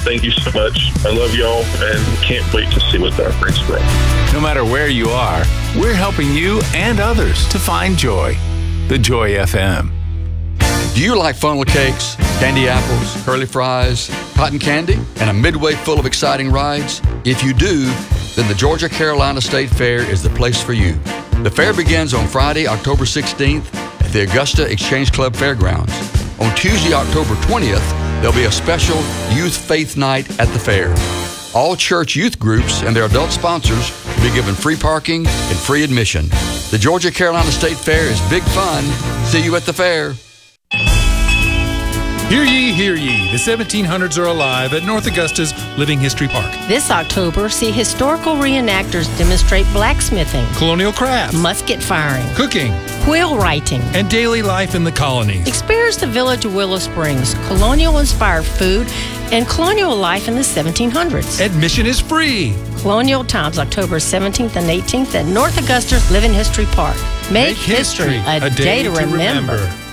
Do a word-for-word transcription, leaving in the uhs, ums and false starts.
Thank you so much. I love y'all and can't wait to see what that brings from. No matter where you are, we're helping you and others to find joy. The Joy F M. Do you like funnel cakes, candy apples, curly fries, cotton candy, and a midway full of exciting rides? If you do, then the Georgia Carolina State Fair is the place for you. The fair begins on Friday, October sixteenth at the Augusta Exchange Club Fairgrounds. On Tuesday, October twentieth, there'll be a special Youth Faith Night at the fair. All church youth groups and their adult sponsors will be given free parking and free admission. The Georgia Carolina State Fair is big fun. See you at the fair. Hear ye, hear ye. The seventeen hundreds are alive at North Augusta's Living History Park. This October, see historical reenactors demonstrate blacksmithing, colonial crafts, musket firing, cooking, quill writing, and daily life in the colonies. Experience the village of Willow Springs, colonial-inspired food, and colonial life in the seventeen hundreds. Admission is free. Colonial Times, October seventeenth and eighteenth at North Augusta's Living History Park. Make, Make history, history a, a day, day to remember. remember.